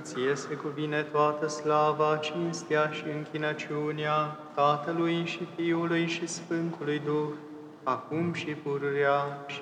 Ție se cuvine toată slava, cinstea și închinăciunea Tatălui și Fiului și Sfântului Duh, acum și pururea și